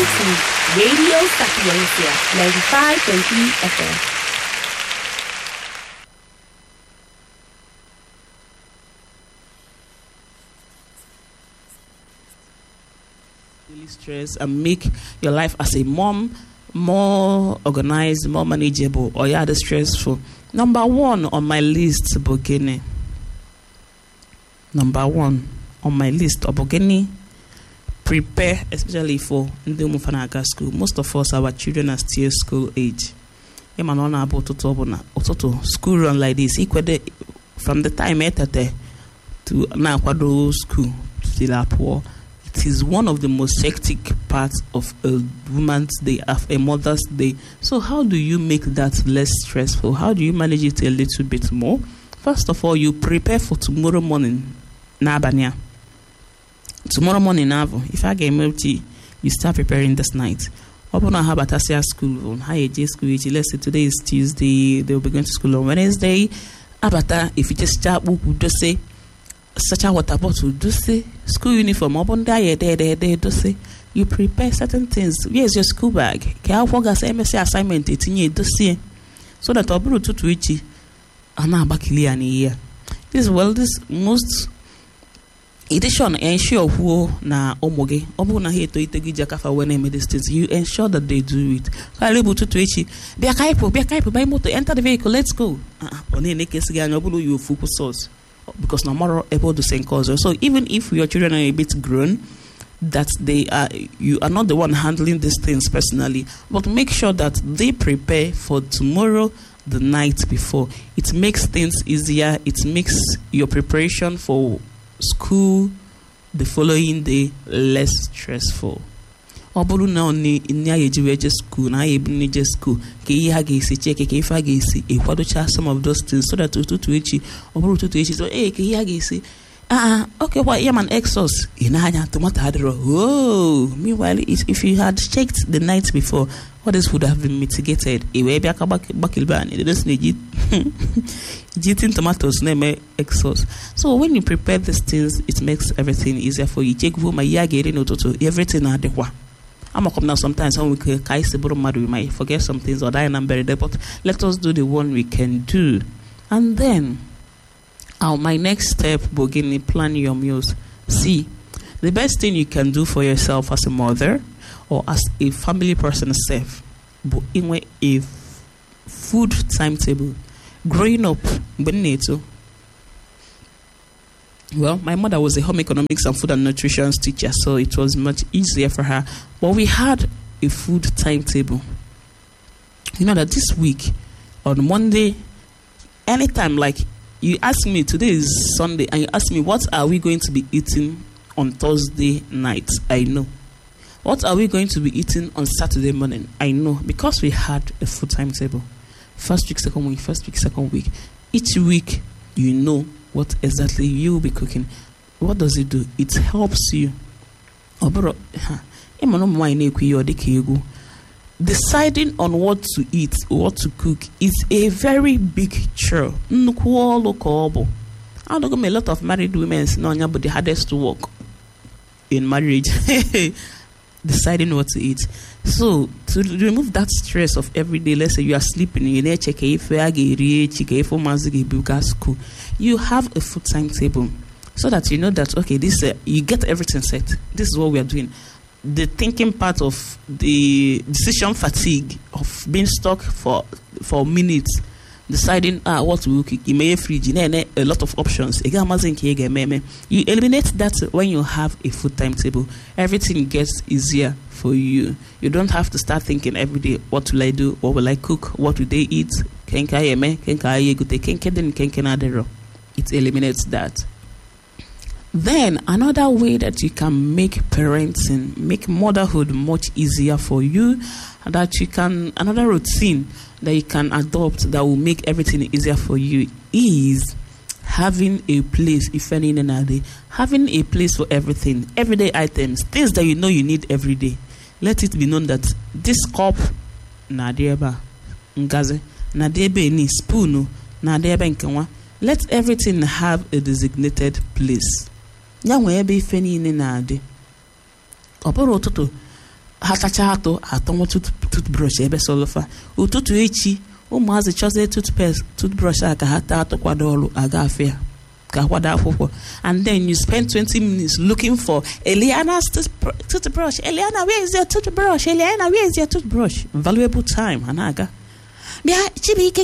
to Radio Sapiencia 95.3 FM. Stress and make your life as a mom more organized, more manageable, or yeah, stressful. Number one on my list, Bogini. Number one on my list, Bogini. Prepare, especially for Ndemufanaga school. Most of us, our children are still school age. School run like this. From the time to now, school still poor. It is one of the most hectic parts of a woman's day, of a mother's day. So how do you make that less stressful? How do you manage it a little bit more? First of all, you prepare for tomorrow morning. Nabanya. Tomorrow morning, if I get milky, you start preparing this night. Open a habatasia school on high age school. Let's say today is Tuesday, they'll be going to school on Wednesday. Abata, if you just start, just say, such a water bottle, do say school uniform, open there, do say you prepare certain things. Where's your school bag? Can I work as MSc assignment? It's in your dossier so that I'll be to which I'm not back here. This most edition ensure who na omoge obu na here to itegi jakafa when I made this things. You ensure that they do it. Able to which be a kaipo by motor enter the vehicle. Let's go. On any case again, you focus source. Because no more able to same cause. So even if your children are a bit grown, that you are not the one handling these things personally, but make sure that they prepare for tomorrow the night before. It makes things easier. It makes your preparation for school the following day less stressful. Obulu na ni nya yeji school na ebini je school ke yi ha ga esi cheke ke ifa ga esi ekwadocha some of those things so that tutu echi obulu tutu echi so ke yi ha ga esi okay why am an exos ina anya tomato adro meanwhile if you had checked the night before what this would have been mitigated ewe bia ka bakilban it doesn't need eating tomatoes na me exos. So when you prepare these things it makes everything easier for you. Check wo ma ya ga eri no toto everything adekwa. I'm a come now sometimes when we might forget some things or die and bury there, but let us do the one we can do. And then my next step, Bogini, plan your meals. See, the best thing you can do for yourself as a mother or as a family person self, but in a food timetable. Growing up, well, my mother was a home economics and food and nutrition teacher, so it was much easier for her. But we had a food timetable. You know that this week, on Monday, anytime, like you ask me, today is Sunday, and you ask me, what are we going to be eating on Thursday night? I know. What are we going to be eating on Saturday morning? I know, because we had a food timetable. First week, second week. Each week, you know what exactly you'll be cooking. What does it do? It helps you. Deciding on what to eat, what to cook is a very big chore. I don't know, a lot of married women know but the hardest to work in marriage. Deciding what to eat. So to remove that stress of every day, let's say you are sleeping, you need to check if you have a food timetable so that you know that okay, this you get everything set. This is what we are doing. The thinking part of the decision fatigue of being stuck for minutes, deciding what to cook, you may fridge, a lot of options. You eliminate that when you have a food timetable. Everything gets easier for you. You don't have to start thinking every day, what will I do? What will I cook? What will they eat? It eliminates that. Then another way that you can make parenting, make motherhood much easier for you, another routine that you can adopt that will make everything easier for you is having a place, having a place for everything, everyday items, things that you know you need every day. Let it be known that this cup, nadeba, ngaze, nadebe ni spoon, nadeba nkanwa. Let everything have a designated place. ha chacha atọ toothbrush ebe solofa ụtụtụ echi ụmụazị chọzie toothbrush a ka ha taa atụkwado ọrụ aga afịa ka kwado akwụkwọ, and then you spend 20 minutes looking for Eliana's toothbrush. Eliana, where is your toothbrush? Eliana, where is your toothbrush? Valuable time. Anaga. Let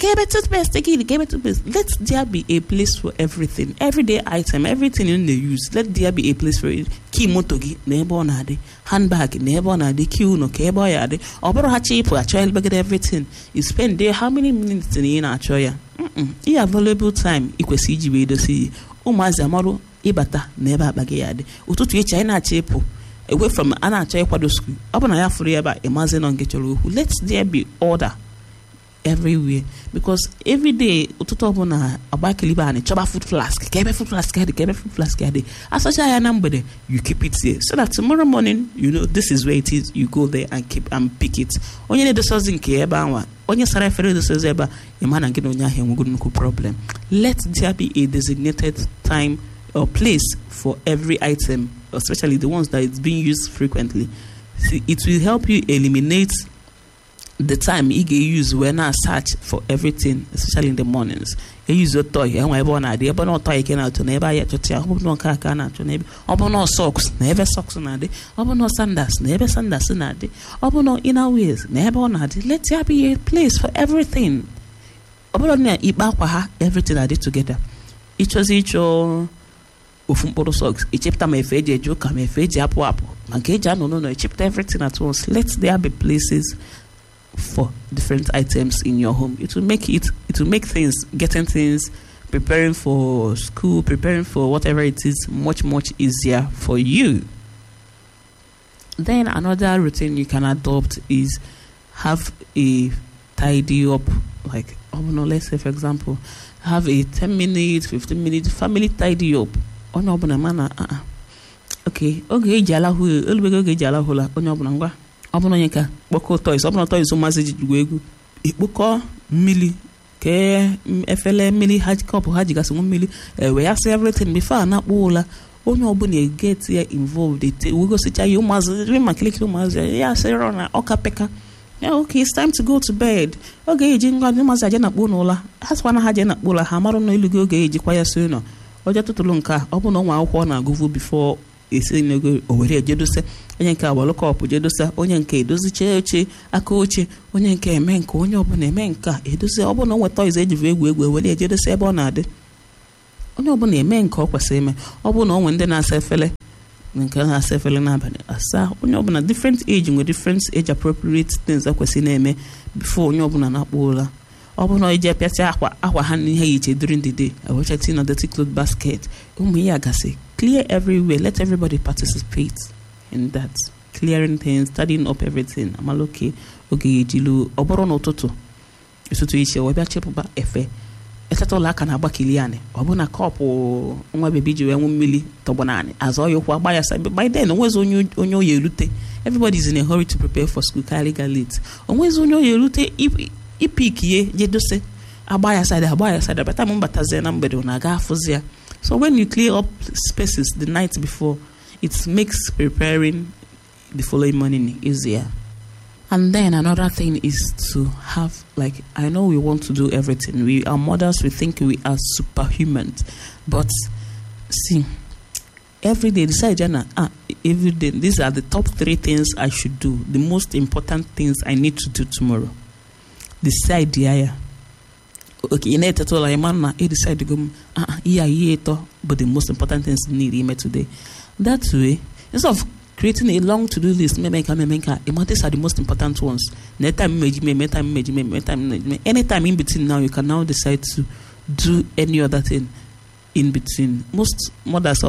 there be a place for everything. Everyday item, everything in the use. Let there be a place for it. Key motogi, neighbor nade, handbag, neighbor nade, key no cable yade, or cheap, a child bag everything. You spend there how many minutes in a choya? You have valuable time. Equal CGB to see. Mazamoro, Ibata, never bagayade. Ututu China chepo. Away from Anna Chayquado school. Upon I have forever a mazin on get your. Let there be order everywhere, because every day ututobona abakilibani choba food flask kebe food flask as such a number there, you keep it there so that tomorrow morning you know this is where it is. You go there and keep and pick it. Onye ne does in keba one onye sara fere does eba imana get onya he no problem. Let there be a designated time or place for every item, especially the ones that is being used frequently. See, it will help you eliminate the time you use when I search for everything, especially in the mornings. You use your toy, and I want idea, but no toy can out to neighbor yet to tell, no car can out to neighbor, open no socks, never socks on a day, open no sandals, never sandals in a day, open no inner ways, never on a day. Let there be a place for everything. Open no everything I did together. It was each or Ufumpo socks, a chapter may fade a joke, may fade apple, no, it chipped everything at once. Let there be places for different items in your home. It will make things, getting things, preparing for school, preparing for whatever it is, much easier for you. Then another routine you can adopt is have a tidy up, like let's say for example, have a 10-minute, 15-minute family tidy up. Okay, jala hu, oge jala hula, ngwa. Ọbụna ka kpọkọ toys, ọbụna toys ụmụazị ji gwu egwu ikpokọ mmili ke efele mmili ha kọpụ ha jigasị mmili we ya say everything before na akpọ ụla onye ọbụla get here involved we go sicha ya ụmụazị we makiliki ụmụazị ya say rona ọka peka okay, it's time to go to bed. Oge eji ngwa ụmụazị aje na akpọ n'ụla ha swana ha je na akpọ ụla ha marụ na ilu oge ejikwa ya so no oje tụtụlụ nka ọbụna nwa akwụkwọ na agụvu before esi nego owere ejedose onye nke awalụkọpụ jedosa onye nke edoziche oche aka oche onye nke eme nke onye ọbụla eme nka edozi ọbụla nweta ize ejivu egwu ewere ejedosa ebe ọ na-adị onye ọbụla eme nke ọ kwesịrị ime ọbụla onwe ndị na-asa efele nke na-asa efele n'abalị asa onye ọbụla different age nwe different age appropriate things ekwesị na-eme before onye ọbụla na-akpọ ụla ọbụna ije pịacha akwa ha n'ihe yiche during the day awechati na dirty cloth basket ụmụ ya gasị clear everywhere. Let everybody participate in that clearing things, tidying up everything. Amaloke oge ejilu oboro n'ụtụtụ iche webịa chepụba efe etetola aka na agba kiliani ọbụna kọpụ nwa bebi ji wee nwe mmiri tọgbọ naanị azọ ya ụkwụ agba ya sa by then onwezi onye oye erute. Everybody is in a hurry to prepare for school, carry late. Onwezi onye oye erute ipikie jedose agba ya side bata mbataze na mgbede na aga afụzi. So when you clear up spaces the night before, it makes preparing the following morning easier. And then another thing is to have, like, I know we want to do everything. We are mothers, we think we are superhuman. But see, every day, decide, every day, these are the top 3 things I should do. The most important things I need to do tomorrow. Decide, okay, you need to tell a man, you decide to go, but the most important things you need today. That way, instead of creating a long to-do list, these are the most important ones. Anytime in between now, you can now decide to do any other thing in between. Most mothers,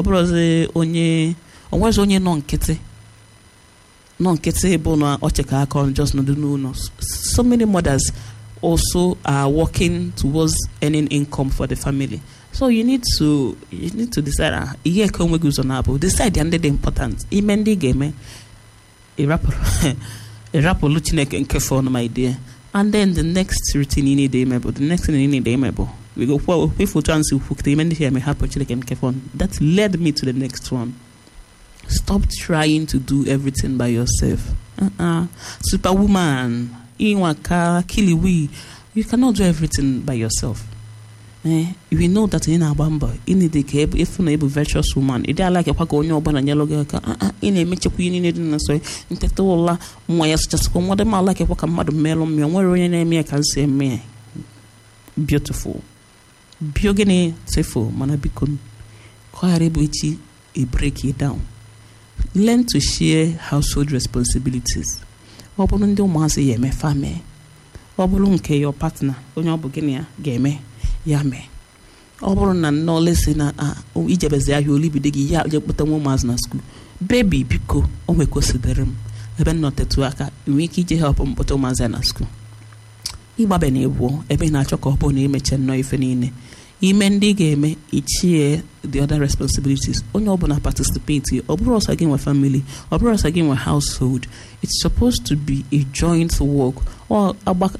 so many mothers also are working towards earning income for the family. So you need to decide. Decide the important. Imendi game, a rapper looking at my dear. And then the next routine you need the next thing you need we go for chance to cook the imendi here may happen that led me to the next one. Stop trying to do everything by yourself. superwoman, inwaka, kiliwi. You cannot do everything by yourself. We know that in our bamba, in the cave, if you able virtuous woman, it like a pack on your banana yellow in a mitch queen in a soy, in Tetola, Moyas just come what them like a walk a mother melon, me, where your name I can say me. Beautiful. Biogene, Sefo, Manabikun, Kwarebuchi, a break it down. Learn to share household responsibilities. Open do once a year, me family. Obulunke your partner, onye obugenia game yame. Oburuna no listen ijebeze ahia olibidegi ya je kpota nwa na school. Baby biko o me considerim. Ebe no tetu aka inwe ike ije help mkpota ụmụazị na school. Igba be na ebu ebe na achọ ka ọ bụ na imeche no ife niile. Ime ndị ga-eme ichie the other responsibilities. Onye ọbụla participate. Ọbụrụ ọsọ gị nwe family, ọbụrụ ọsọ gị nwe household. It's supposed to be a joint work. Or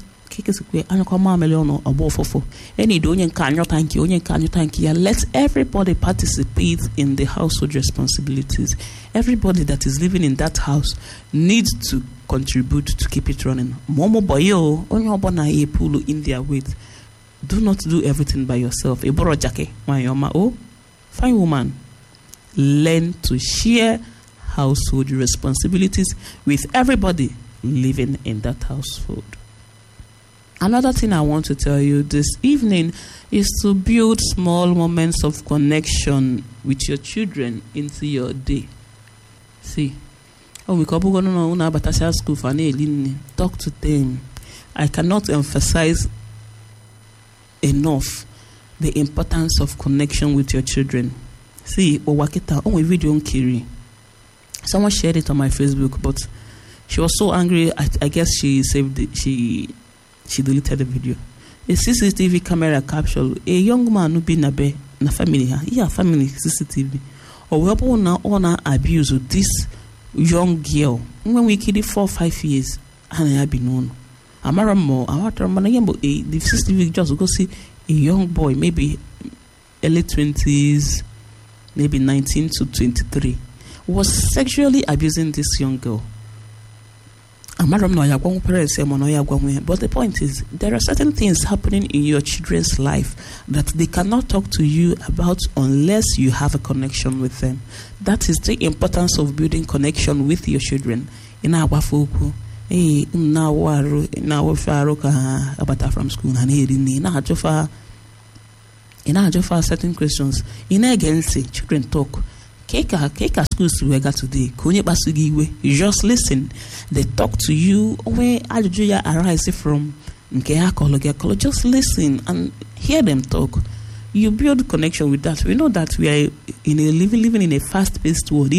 let everybody participate in the household responsibilities. Everybody that is living in that house needs to contribute to keep it running. Momo boyo onye obona ye pull in their weight. Do not do everything by yourself. Eboro jake mayoma o fine woman. Learn to share household responsibilities with everybody living in that household. Another thing I want to tell you this evening is to build small moments of connection with your children into your day. See, talk to them. I cannot emphasize enough the importance of connection with your children. See, video on Kiri. Someone shared it on my Facebook, but she was so angry. I guess she saved it. She deleted the video. A CCTV camera captured a young man who been na family. Family CCTV. Or we on abuse of this young girl. When we kid 4 or 5 years, and I have been known. The CCTV just go see a young boy, maybe early 20s, maybe 19 to 23, was sexually abusing this young girl. But the point is, there are certain things happening in your children's life that they cannot talk to you about unless you have a connection with them. That is the importance of building connection with your children. In our from school in certain questions. In against children talk. Keka schools we got today. You just listen. They talk to you where Ajuja arise from. Just listen and hear them talk. You build connection with that. We know that we are living in a fast-paced world.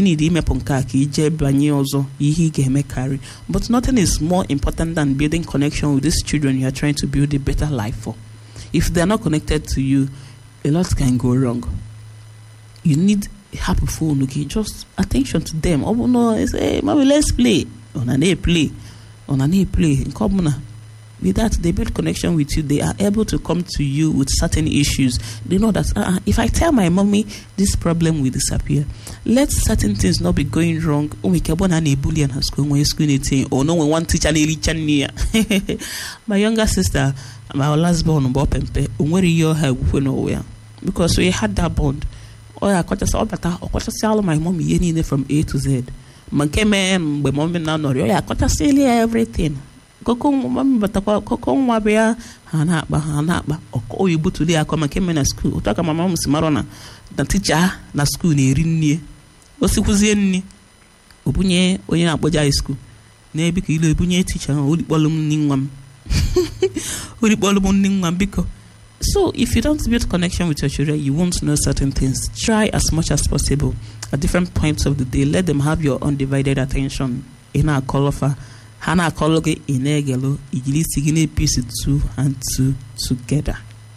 But nothing is more important than building connection with these children you are trying to build a better life for. If they are not connected to you, a lot can go wrong. You need happy phone, okay? Just attention to them. Oh no, say, mommy, let's play. On an A play. In common. With that, they build connection with you. They are able to come to you with certain issues. They know that if I tell my mommy, this problem will disappear. Let certain things not be going wrong. Oh, we can bully and school when school or no one teacher near. My younger sister, my last born, Bob and Pe, where you have nowhere because we had that bond. Oh, I got us all better. Or got us all my mommy any from A to Z. Mankeme, my mommy now, no, I got us everything. Coco, mommy, but Coco, Mabia, Hanaba, or you put today. I come and came in a school. Talk about my mom's Marona, the teacher, na school near Rinny. What's it was in Ubunye, or in Abuja school? Nay, because you Bunye teacher, Uli Bolum Ningwam. Uli Bolum Ningwam Biko. So, if you don't build connection with your children, you won't know certain things. Try as much as possible at different points of the day. Let them have your undivided attention. In our colofa, Hana Kologe in Egelo, Igili Sigine piece 2 and 2 together.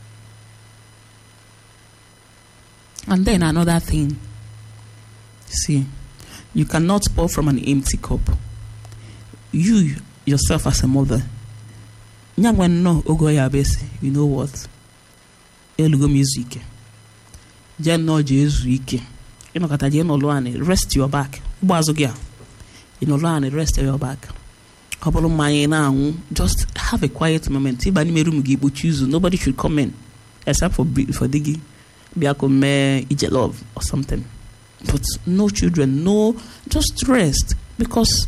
And then another thing. See, you cannot pour from an empty cup. You yourself as a mother. Nyangwen no ogoya besi, you know what? Elugo music. Jen no jesu ike. Ino kata jen no loane. Rest your back. Ubazogia. learn the rest of your back. Just have a quiet moment. Nobody should come in except for Diggy, love or something. But no children, no, just rest, because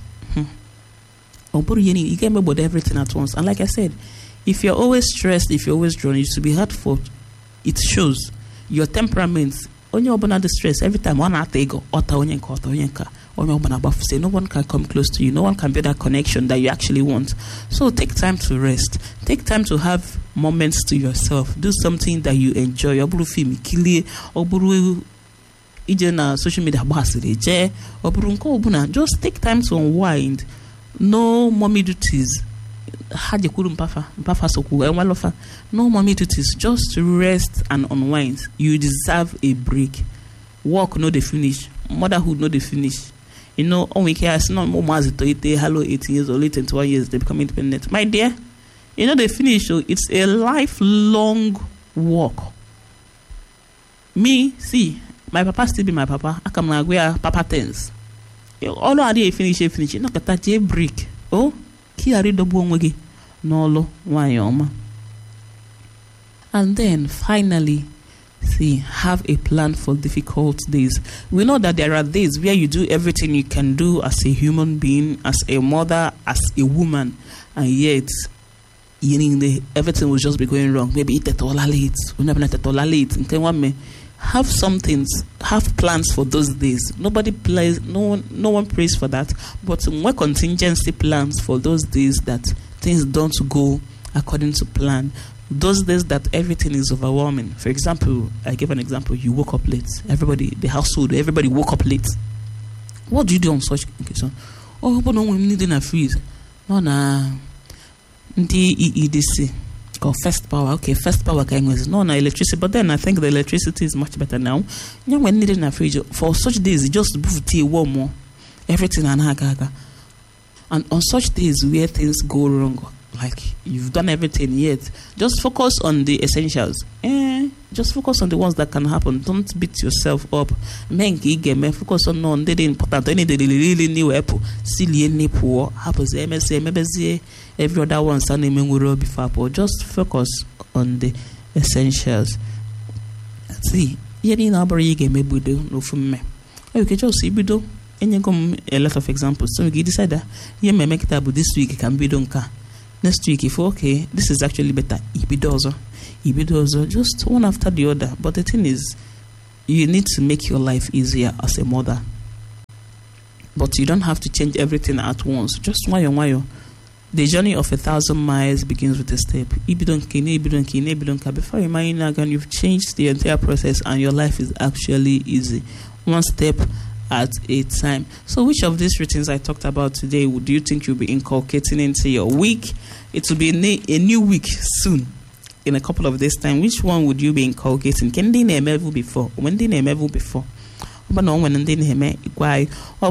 you can't about everything at once. And like I said, if you're always stressed, if you're always drawn, it should be hard for it shows your temperament. On your the stress every time one ego say no one can come close to you, no one can build that connection that you actually want. So take time to rest, take time to have moments to yourself, do something that you enjoy. Social media just take time to unwind. No mommy duties. No mommy duties. Just rest and unwind. You deserve a break. Work no they finish. Motherhood no they finish. On weekends, no more hello 18 years or late 21 years, they become independent. My dear, they finish. So it's a lifelong work. Me, see, my papa still be my papa. I come like where papa tens. All I did finish. No catch a break. Oh, Kiari double wagi. No lo wayoma. And then finally, see, have a plan for difficult days. We know that there are days where you do everything you can do as a human being, as a mother, as a woman, and yet everything will just be going wrong. Maybe eat it all late. We never let it all late. Have have plans for those days. Nobody plays, no one prays for that. But more contingency plans for those days that things don't go according to plan. Those days that everything is overwhelming. For example, I give an example. You woke up late. Everybody woke up late. What do you do on such occasion? Oh, but no one needing a freeze. No, DEEDC. First power. Okay, first power can use no electricity, but then I think the electricity is much better now. You when needing a fridge for such days, just move tea warm more. Everything and on such days where things go wrong, like you've done everything yet, just focus on the essentials. Just focus on the ones that can happen. Don't beat yourself up. Focus on no, they important. Any really new apple, silly any poor happens. MSC, every other one standing before. Just focus on the essentials. See, you know, no from me. Okay, just see, bido. And you come a lot of examples. So you decide that you may make it up this week. Can be done. Next week, if okay, this is actually better. Ibidozo, just one after the other. But the thing is, you need to make your life easier as a mother. But you don't have to change everything at once. Just wayo. The journey of 1,000 miles begins with a step. Before you mind again, you've changed the entire process, and your life is actually easy. One step at a time. So which of these routines I talked about today do you think you'll be inculcating into your week? It will be a new week soon, in a couple of days time. Which one would you be inculcating? Can they name ever before? When they name ever before? But no, when they name why?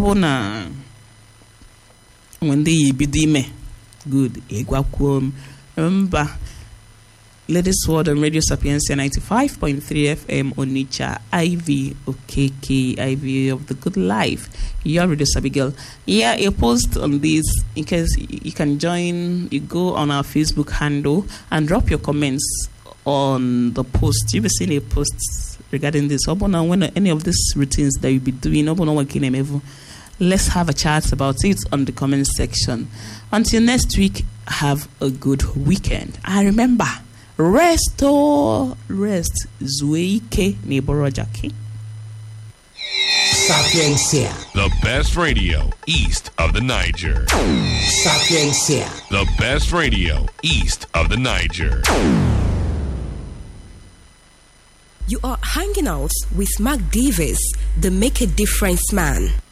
When they be dime good. Remember, Ladies Word on Radio Sapiencia 95.3 FM Onitsha, IV OKK, IV of the Good Life. Your Radio Sabigel. Yeah, a post on this in case you can join. You go on our Facebook handle and drop your comments on the post. You've seen a post regarding this. When any of these routines that you'll be doing, let's have a chat about it on the comment section. Until next week, have a good weekend. And remember, rest, Zueike Neborojaki. Sapiencia. The best radio east of the Niger. Sapiencia. The best radio east of the Niger. You are hanging out with Mark Davis, the Make a Difference man.